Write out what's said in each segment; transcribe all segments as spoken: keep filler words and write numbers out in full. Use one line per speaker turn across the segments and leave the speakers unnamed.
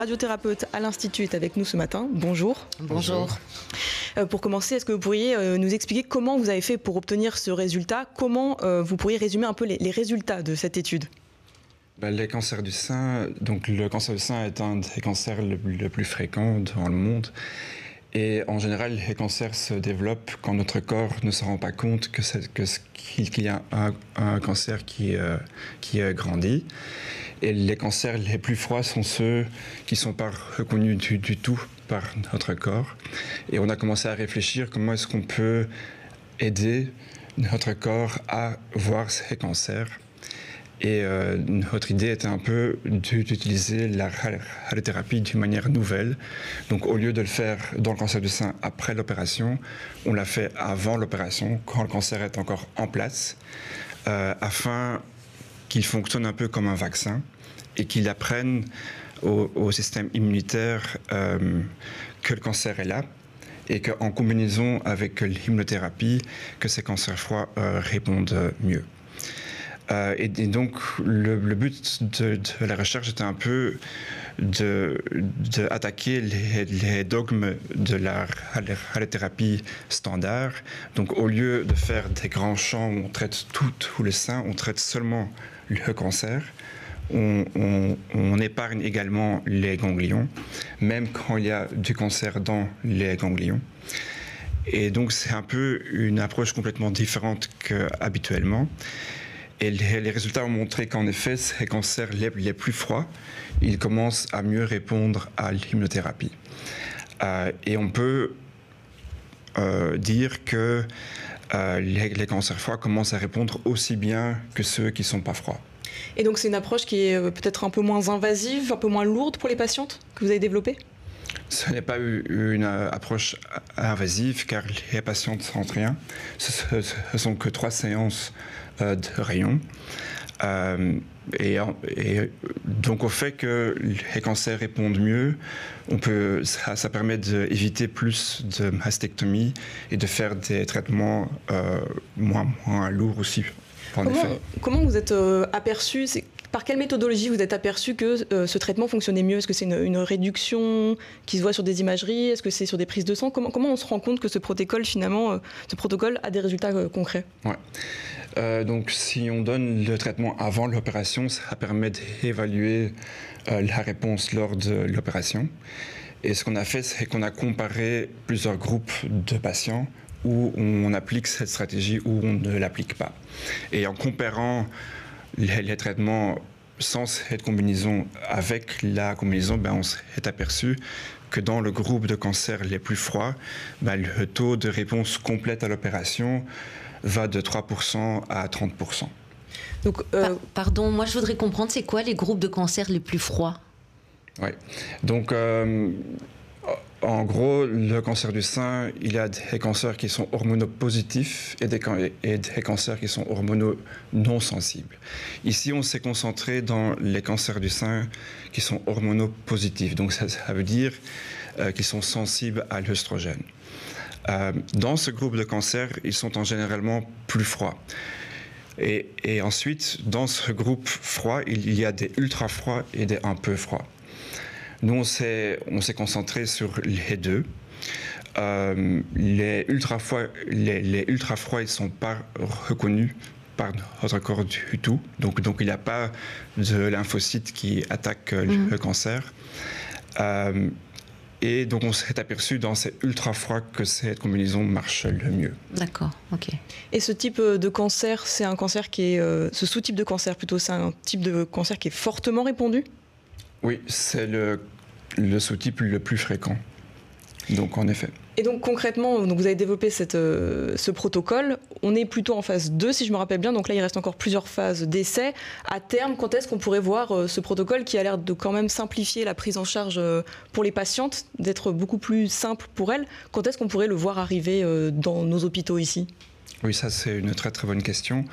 Radiothérapeute à l'Institut est avec nous ce matin. Bonjour.
Bonjour.
Euh, pour commencer, est-ce que vous pourriez euh, nous expliquer comment vous avez fait pour obtenir ce résultat? Comment euh, vous pourriez résumer un peu les, les résultats de cette étude?
Ben, les cancers du sein, donc le cancer du sein est un des cancers le, le plus fréquents dans le monde. Et en général, les cancers se développent quand notre corps ne se rend pas compte que c'est, que, qu'il y a un, un cancer qui, euh, qui euh, grandit. Et les cancers les plus froids sont ceux qui ne sont pas reconnus du, du tout par notre corps. Et on a commencé à réfléchir comment est-ce qu'on peut aider notre corps à voir ces cancers. Et euh, notre idée était un peu d'utiliser la radiothérapie d'une manière nouvelle. Donc au lieu de le faire dans le cancer du sein après l'opération, on l'a fait avant l'opération, quand le cancer est encore en place, euh, afin qu'il fonctionne un peu comme un vaccin et qu'il apprenne au, au système immunitaire euh, que le cancer est là et qu'en combinaison avec l'immunothérapie, que ces cancers froids euh, répondent mieux. Euh, et, et donc, le, le but de, de la recherche était un peu d'attaquer les, les dogmes de la radiothérapie standard. Donc, au lieu de faire des grands champs où on traite tout, tout le sein, on traite seulement le cancer. On, on, on épargne également les ganglions, même quand il y a du cancer dans les ganglions. Et donc, c'est un peu une approche complètement différente qu'habituellement. Et les, les résultats ont montré qu'en effet, ces cancers les, les plus froids, ils commencent à mieux répondre à l'immunothérapie. Euh, et on peut euh, dire que euh, les, les cancers froids commencent à répondre aussi bien que ceux qui ne sont pas froids.
Et donc c'est une approche qui est peut-être un peu moins invasive, un peu moins lourde pour les patientes que vous avez développée?
Ce n'est pas une approche invasive car les patients ne sentent rien. Ce ne sont que trois séances de rayons. Euh, et, et donc au fait que les cancers répondent mieux, on peut, ça, ça permet d'éviter plus de mastectomie et de faire des traitements euh, moins, moins lourds aussi. En
comment,
effet.
comment vous êtes euh, aperçu, c'est, par quelle méthodologie vous êtes aperçu que euh, ce traitement fonctionnait mieux? Est-ce que c'est une, une réduction qui se voit sur des imageries? Est-ce que c'est sur des prises de sang? Comment, comment on se rend compte que ce protocole, finalement, euh, ce protocole a des résultats euh, concrets?
Ouais. Euh, donc, si on donne le traitement avant l'opération, ça permet d'évaluer euh, la réponse lors de l'opération. Et ce qu'on a fait, c'est qu'on a comparé plusieurs groupes de patients où on applique cette stratégie ou on ne l'applique pas. Et en comparant les, les traitements sans cette combinaison avec la combinaison, ben on s'est aperçu que dans le groupe de cancers les plus froids, ben le taux de réponse complète à l'opération va de trois pour cent à trente pour cent.
Donc, euh... Pardon, moi je voudrais comprendre, c'est quoi les groupes de cancers les plus froids?
Oui, donc euh, en gros, le cancer du sein, il y a des cancers qui sont hormonopositifs et des, et des cancers qui sont hormono non sensibles. Ici, on s'est concentré dans les cancers du sein qui sont hormonopositifs. Donc ça, ça veut dire euh, qu'ils sont sensibles à l'œstrogène. Euh, dans ce groupe de cancers, ils sont en généralement plus froids. Et, et ensuite, dans ce groupe froid, il y a des ultra froids et des un peu froids. Nous, on s'est, on s'est concentré sur les deux. Euh, les ultra froids, les, les ultra froids, ils ne sont pas reconnus par notre corps du tout. Donc, donc il n'y a pas de lymphocytes qui attaquent mmh. le cancer. Euh, et donc, on s'est aperçu dans ces ultra froids que cette combinaison marche le mieux.
D'accord, ok.
Et ce type de cancer, c'est un cancer qui est, euh, ce sous-type de cancer plutôt, c'est un type de cancer qui est fortement répandu?
Oui, c'est le, le sous-type le plus fréquent. Donc, en effet.
Et donc, concrètement, donc vous avez développé cette, euh, ce protocole. On est plutôt en phase deux, si je me rappelle bien. Donc là, il reste encore plusieurs phases d'essai. À terme, quand est-ce qu'on pourrait voir euh, ce protocole qui a l'air de quand même simplifier la prise en charge euh, pour les patientes, d'être beaucoup plus simple pour elles? Quand est-ce qu'on pourrait le voir arriver euh, dans nos hôpitaux ici?
Oui, ça, c'est une très, très bonne question.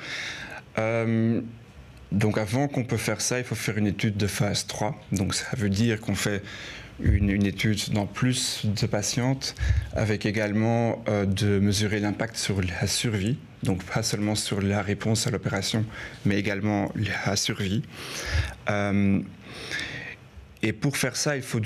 Euh... Donc avant qu'on peut faire ça, il faut faire une étude de phase trois. Donc ça veut dire qu'on fait une, une étude dans plus de patientes, avec également euh, de mesurer l'impact sur la survie. Donc pas seulement sur la réponse à l'opération, mais également la survie. Euh, et pour faire ça, il faut